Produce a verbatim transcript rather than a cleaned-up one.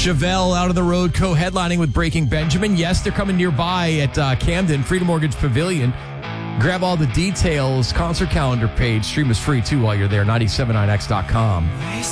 Chevelle Out on the Road co-headlining with Breaking Benjamin. Yes, they're coming nearby at uh, Camden, Freedom Mortgage Pavilion. Grab all the details, concert calendar page. Stream is free, too, while you're there, nine seven nine x dot com.